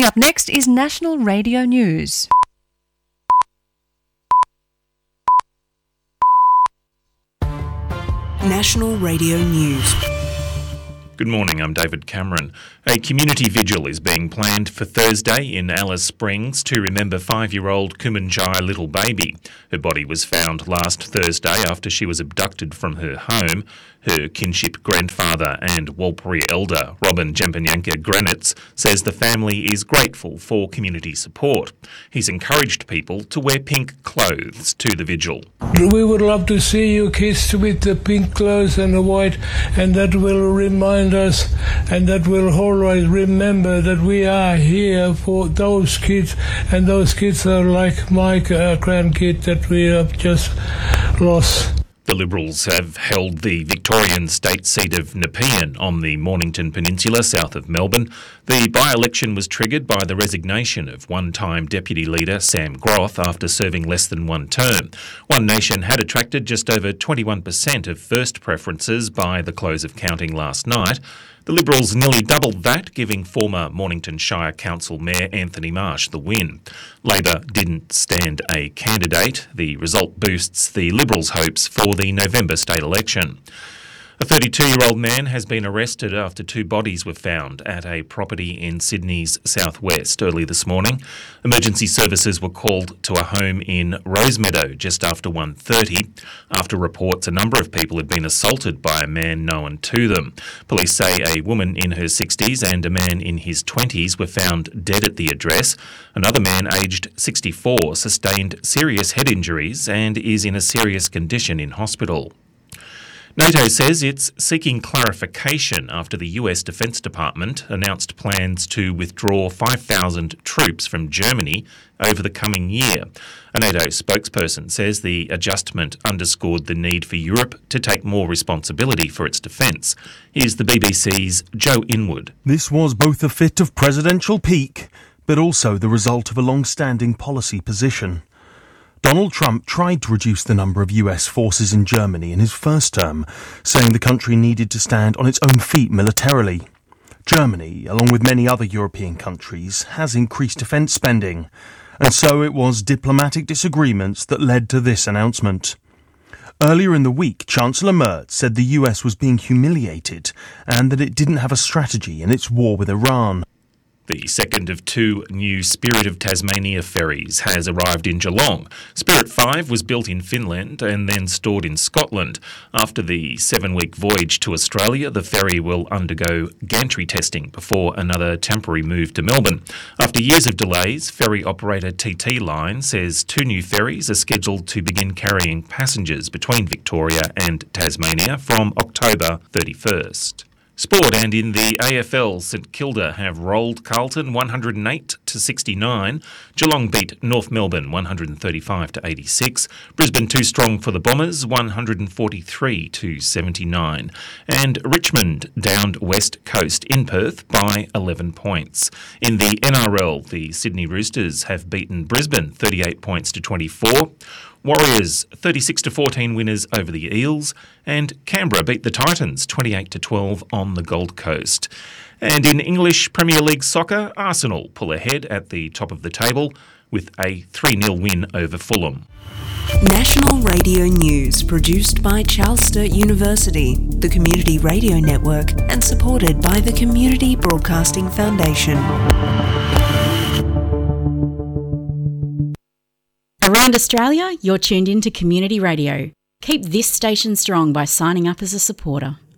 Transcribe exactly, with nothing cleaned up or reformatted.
up next is National Radio News. National Radio News. Good morning, I'm David Cameron. A community vigil is being planned for Thursday in Alice Springs to remember five-year-old Kumanjai little baby. Her body was found last Thursday after she was abducted from her home. Her kinship grandfather and Walpuri elder, Robin Jampanyanka Granitz, says the family is grateful for community support. He's encouraged people to wear pink clothes to the vigil. We would love to see you kids with the pink clothes and the white, and that will remind us, and that will always remember that we are here for those kids, and those kids are like my uh, grandkid that we have just lost. The Liberals have held the Victorian state seat of Nepean on the Mornington Peninsula south of Melbourne. The by-election was triggered by the resignation of one-time Deputy Leader Sam Groth after serving less than one term. One Nation had attracted just over twenty-one percent of first preferences by the close of counting last night. The Liberals nearly doubled that, giving former Mornington Shire Council Mayor Anthony Marsh the win. Labor didn't stand a candidate. The result boosts the Liberals' hopes for the November state election. A thirty-two-year-old man has been arrested after two bodies were found at a property in Sydney's southwest early this morning. Emergency services were called to a home in Rosemeadow just after one thirty, after reports a number of people had been assaulted by a man known to them. Police say a woman in her sixties and a man in his twenties were found dead at the address. Another man aged sixty-four sustained serious head injuries and is in a serious condition in hospital. NATO says it's seeking clarification after the U S Defence Department announced plans to withdraw five thousand troops from Germany over the coming year. A NATO spokesperson says the adjustment underscored the need for Europe to take more responsibility for its defence. Here's the B B C's Joe Inwood. This was both a fit of presidential pique, but also the result of a long-standing policy position. Donald Trump tried to reduce the number of U S forces in Germany in his first term, saying the country needed to stand on its own feet militarily. Germany, along with many other European countries, has increased defence spending, and so it was diplomatic disagreements that led to this announcement. Earlier in the week, Chancellor Merz said the U S was being humiliated and that it didn't have a strategy in its war with Iran. The second of two new Spirit of Tasmania ferries has arrived in Geelong. Spirit five was built in Finland and then stored in Scotland. After the seven-week voyage to Australia, the ferry will undergo gantry testing before another temporary move to Melbourne. After years of delays, ferry operator T T Line says two new ferries are scheduled to begin carrying passengers between Victoria and Tasmania from October thirty-first. Sport, and in the A F L, St Kilda have rolled Carlton one hundred eight to sixty-nine. Geelong beat North Melbourne one hundred thirty-five to eighty-six. Brisbane too strong for the Bombers one hundred forty-three to seventy-nine. And Richmond downed West Coast in Perth by eleven points. In the N R L, the Sydney Roosters have beaten Brisbane thirty-eight points to twenty-four. Warriors thirty-six to fourteen winners over the Eels, and Canberra beat the Titans twenty-eight to twelve on the Gold Coast. And in English Premier League soccer, Arsenal pull ahead at the top of the table with a three nil win over Fulham. National Radio News, produced by Charles Sturt University, the Community Radio Network, and supported by the Community Broadcasting Foundation. Around Australia, you're tuned in to Community Radio. Keep this station strong by signing up as a supporter.